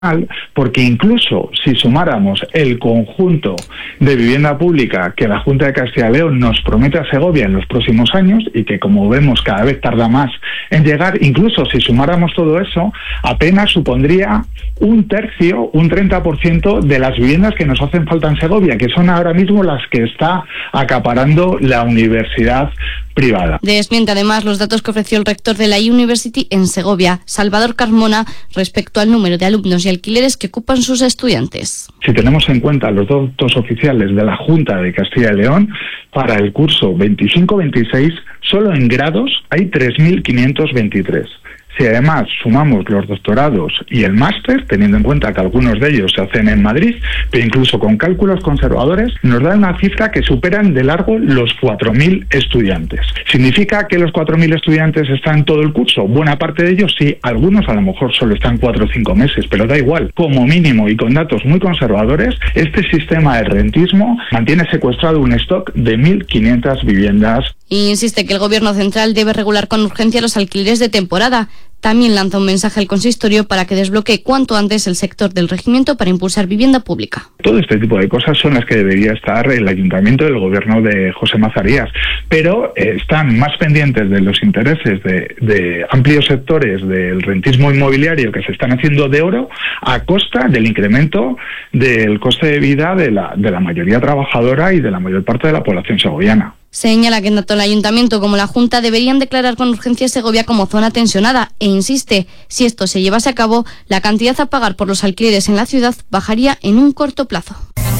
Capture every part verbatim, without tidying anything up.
porque incluso si sumáramos el conjunto de vivienda pública que la Junta de Castilla y León nos promete a Segovia en los próximos años y que, como vemos, cada vez tarda más en llegar, incluso si sumáramos todo eso, apenas supondría un tercio, un treinta por ciento de las viviendas que nos hacen falta en Segovia, que son ahora mismo las que está acaparando la universidad privada. Desmiente además los datos que ofreció el rector de la University en Segovia, Salvador Carmona, respecto al número de alumnos y alquileres que ocupan sus estudiantes. Si tenemos en cuenta los datos oficiales de la Junta de Castilla y León, para el curso veinticinco veintiséis, solo en grados hay tres mil quinientos veintitrés. Si además sumamos los doctorados y el máster, teniendo en cuenta que algunos de ellos se hacen en Madrid, pero incluso con cálculos conservadores, nos da una cifra que superan de largo los cuatro mil estudiantes. ¿Significa que los cuatro mil estudiantes están todo el curso? Buena parte de ellos sí, algunos a lo mejor solo están cuatro o cinco meses, pero da igual. Como mínimo y con datos muy conservadores, este sistema de rentismo mantiene secuestrado un stock de mil quinientas viviendas. Y insiste que el Gobierno central debe regular con urgencia los alquileres de temporada. También lanza un mensaje al consistorio para que desbloquee cuanto antes el sector del regimiento para impulsar vivienda pública. Todo este tipo de cosas son las que debería estar el ayuntamiento del gobierno de José Mazarías, pero eh, están más pendientes de los intereses de, de amplios sectores del rentismo inmobiliario que se están haciendo de oro a costa del incremento del coste de vida de la, de la mayoría trabajadora y de la mayor parte de la población segoviana. Señala que tanto el Ayuntamiento como la Junta deberían declarar con urgencia Segovia como zona tensionada e insiste, si esto se llevase a cabo, la cantidad a pagar por los alquileres en la ciudad bajaría en un corto plazo.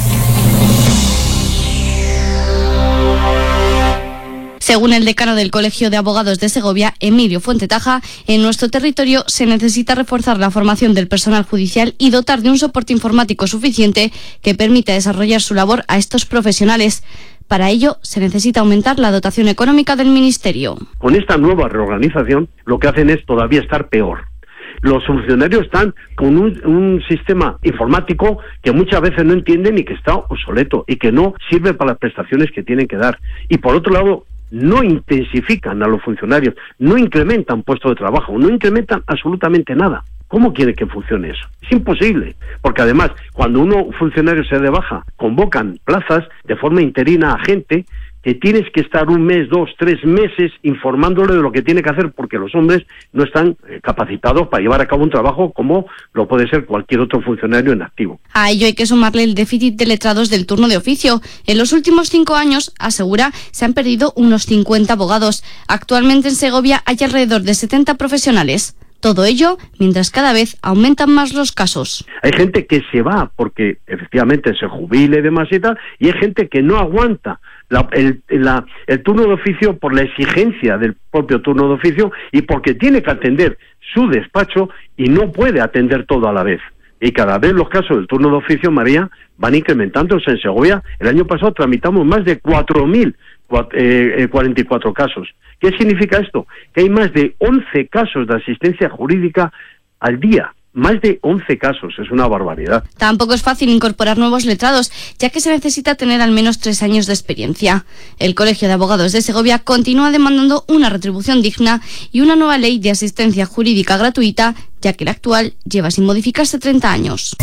Según el decano del Colegio de Abogados de Segovia, Emilio Fuentetaja, en nuestro territorio se necesita reforzar la formación del personal judicial y dotar de un soporte informático suficiente que permita desarrollar su labor a estos profesionales. Para ello, se necesita aumentar la dotación económica del Ministerio. Con esta nueva reorganización, lo que hacen es todavía estar peor. Los funcionarios están con un, un sistema informático que muchas veces no entienden y que está obsoleto y que no sirve para las prestaciones que tienen que dar. Y por otro lado, no intensifican a los funcionarios, no incrementan puestos de trabajo, no incrementan absolutamente nada. ¿Cómo quiere que funcione eso? Es imposible, porque además, cuando uno funcionario se da de baja, convocan plazas de forma interina a gente que tienes que estar un mes, dos, tres meses informándole de lo que tiene que hacer, porque los hombres no están capacitados para llevar a cabo un trabajo como lo puede ser cualquier otro funcionario en activo. A ello hay que sumarle el déficit de letrados del turno de oficio. En los últimos cinco años, asegura, se han perdido unos cincuenta abogados. Actualmente en Segovia hay alrededor de setenta profesionales. Todo ello mientras cada vez aumentan más los casos. Hay gente que se va porque efectivamente se jubile y demás y tal, y hay gente que no aguanta la, el, la, el turno de oficio por la exigencia del propio turno de oficio y porque tiene que atender su despacho y no puede atender todo a la vez. Y cada vez los casos del turno de oficio, María, van incrementándose. En Segovia, el año pasado tramitamos más de cuatro mil cuarenta y cuatro casos. ¿Qué significa esto? Que hay más de once casos de asistencia jurídica al día. Más de once casos, es una barbaridad. Tampoco es fácil incorporar nuevos letrados, ya que se necesita tener al menos tres años de experiencia. El Colegio de Abogados de Segovia continúa demandando una retribución digna y una nueva ley de asistencia jurídica gratuita, ya que la actual lleva sin modificarse treinta años.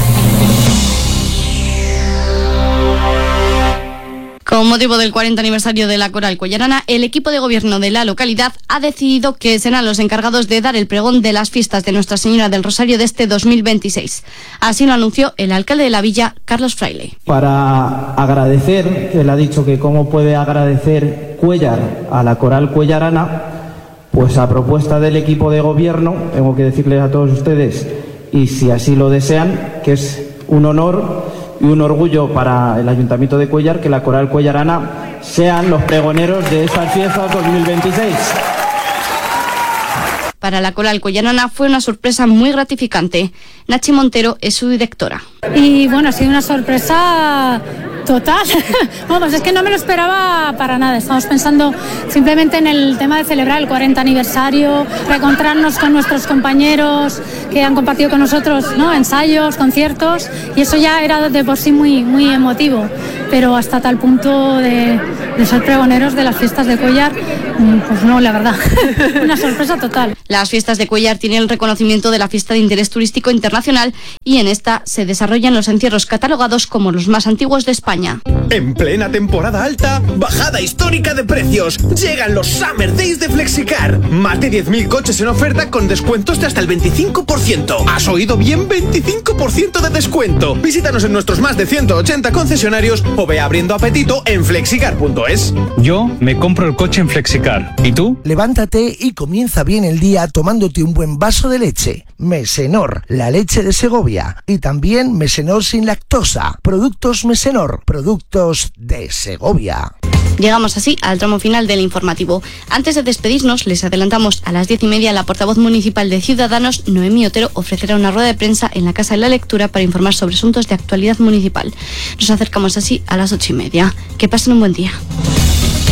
Con motivo del cuarenta aniversario de la Coral Cuellarana, el equipo de gobierno de la localidad ha decidido que serán los encargados de dar el pregón de las fiestas de Nuestra Señora del Rosario de este dos mil veintiséis. Así lo anunció el alcalde de la villa, Carlos Fraile. Para agradecer, él ha dicho que cómo puede agradecer Cuéllar a la Coral Cuellarana, pues a propuesta del equipo de gobierno, tengo que decirles a todos ustedes, y si así lo desean, que es un honor y un orgullo para el Ayuntamiento de Cuéllar que la Coral Cuellarana sean los pregoneros de estas fiestas dos mil veintiséis. Para la Coral Cuellarana fue una sorpresa muy gratificante. Nachi Montero es su directora. Y bueno, ha sido una sorpresa total. Vamos, es que no me lo esperaba para nada. Estamos pensando simplemente en el tema de celebrar el cuarenta aniversario, reencontrarnos con nuestros compañeros que han compartido con nosotros, ¿no?, ensayos, conciertos, y eso ya era de por sí muy, muy emotivo. pero hasta tal punto de, de ser pregoneros de las fiestas de Cuéllar, pues no, la verdad, una sorpresa total. Las fiestas de Cuéllar tienen el reconocimiento de la fiesta de interés turístico internacional y en esta se desarrollan los encierros catalogados como los más antiguos de España. En plena temporada alta, bajada histórica de precios. Llegan los Summer Days de Flexicar. Más de diez mil coches en oferta con descuentos de hasta el veinticinco por ciento. ¿Has oído bien? veinticinco por ciento de descuento. Visítanos en nuestros más de ciento ochenta concesionarios o ve abriendo apetito en flexicar punto es. Yo me compro el coche en Flexicar. ¿Y tú? Levántate y comienza bien el día tomándote un buen vaso de leche. Mesenor, la leche de Segovia. Y también Mesenor sin lactosa. Productos Mesenor, productos de Segovia. Llegamos así al tramo final del informativo. Antes de despedirnos, les adelantamos a las diez y media la portavoz municipal de Ciudadanos, Noemí Otero, ofrecerá una rueda de prensa en la Casa de la Lectura para informar sobre asuntos de actualidad municipal. Nos acercamos así a las ocho y media. Que pasen un buen día.